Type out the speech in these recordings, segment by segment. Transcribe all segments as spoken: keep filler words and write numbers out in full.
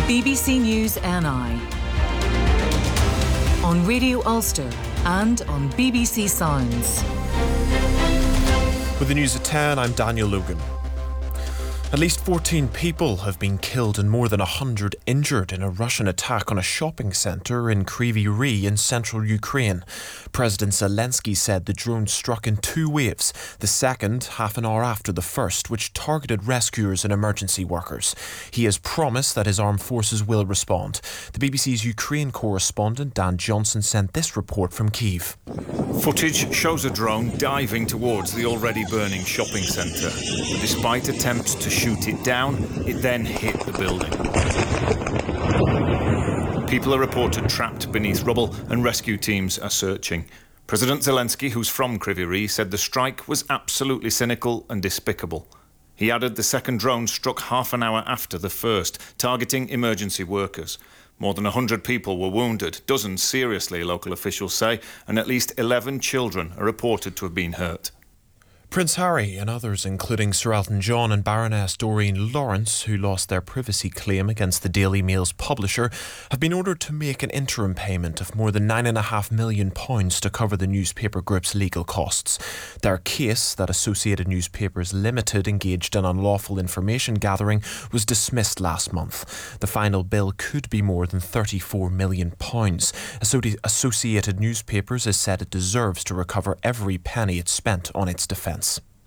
B B C News N I on Radio Ulster and on B B C Sounds. With the news at ten, I'm Daniel Logan. At least fourteen people have been killed and more than one hundred injured in a Russian attack on a shopping centre in Kryvyi Rih in central Ukraine. President Zelensky said the drone struck in two waves, the second half an hour after the first, which targeted rescuers and emergency workers. He has promised that his armed forces will respond. The B B C's Ukraine correspondent Dan Johnson sent this report from Kyiv. Footage shows a drone diving towards the already burning shopping centre. Despite attempts to shoot it down, it then hit the building. People are reported trapped beneath rubble and rescue teams are searching. President Zelensky, who's from Kryvyi Rih, said the strike was absolutely cynical and despicable. He added the second drone struck half an hour after the first, targeting emergency workers. More than one hundred people were wounded, dozens seriously, local officials say, and at least eleven children are reported to have been hurt. Prince Harry and others, including Sir Elton John and Baroness Doreen Lawrence, who lost their privacy claim against the Daily Mail's publisher, have been ordered to make an interim payment of more than nine point five million pounds to cover the newspaper group's legal costs. Their case, that Associated Newspapers Limited engaged in unlawful information gathering, was dismissed last month. The final bill could be more than thirty-four million pounds. Associated Newspapers has said it deserves to recover every penny it spent on its defence.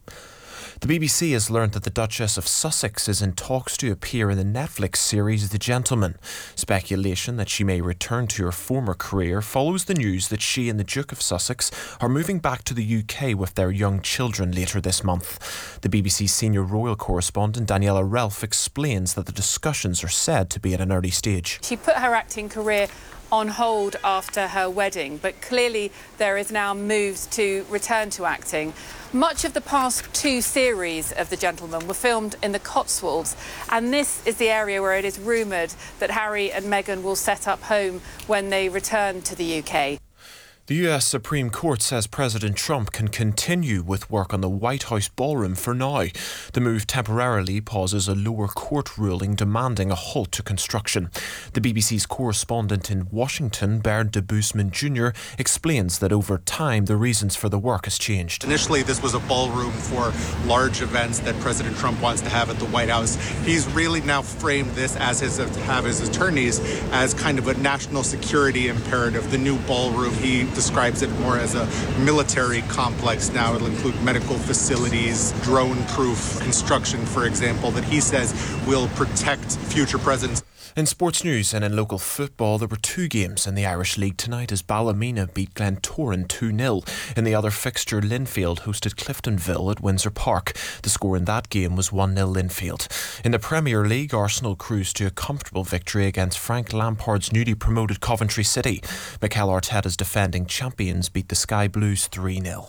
The B B C has learned that the Duchess of Sussex is in talks to appear in the Netflix series The Gentleman. Speculation that she may return to her former career follows the news that she and the Duke of Sussex are moving back to the U K with their young children later this month. The B B C senior royal correspondent Daniela Relf explains that the discussions are said to be at an early stage. She put her acting career on hold after her wedding, but clearly there is now moves to return to acting. Much of the past two series of The Gentleman were filmed in the Cotswolds, and this is the area where it is rumoured that Harry and Meghan will set up home when they return to the U K. The U S Supreme Court says President Trump can continue with work on the White House ballroom for now. The move temporarily pauses a lower court ruling demanding a halt to construction. The B B C's correspondent in Washington, Baird de Bousman Junior, explains that over time the reasons for the work has changed. Initially, this was a ballroom for large events that President Trump wants to have at the White House. He's really now framed this, as his have his attorneys, as kind of a national security imperative. The new ballroom, he describes it more as a military complex now. It'll include medical facilities, drone-proof construction, for example, that he says will protect future presidents. In sports news and in local football, there were two games in the Irish League tonight as Ballymena beat Glentoran two nil. In the other fixture, Linfield hosted Cliftonville at Windsor Park. The score in that game was one nil Linfield. In the Premier League, Arsenal cruised to a comfortable victory against Frank Lampard's newly promoted Coventry City. Mikel Arteta's defending champions beat the Sky Blues three nil.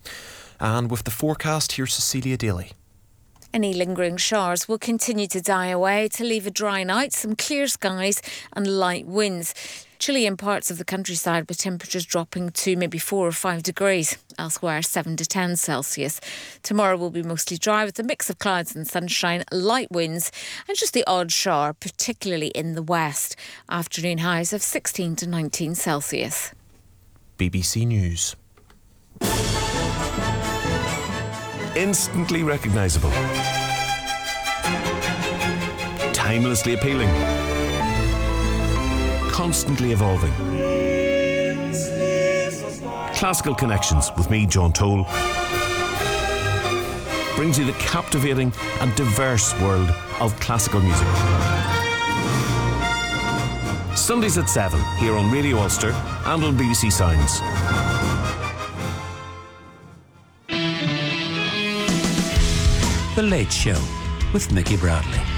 And with the forecast, here's Cecilia Daly. Any lingering showers will continue to die away to leave a dry night, some clear skies and light winds. Chilly in parts of the countryside with temperatures dropping to maybe four or five degrees. Elsewhere, seven to ten Celsius. Tomorrow will be mostly dry with a mix of clouds and sunshine, light winds and just the odd shower, particularly in the west. Afternoon highs of sixteen to nineteen Celsius. B B C News. Instantly recognisable. Timelessly appealing. Constantly evolving. Classical Connections with me, John Toll, brings you the captivating and diverse world of classical music. Sundays at seven here on Radio Ulster and on B B C Sounds. The Late Show with Mickey Bradley.